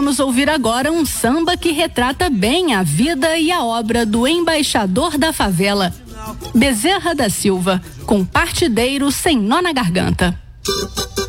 Vamos ouvir agora um samba que retrata bem a vida e a obra do embaixador da favela, Bezerra da Silva, com Partideiro Sem Nó na Garganta.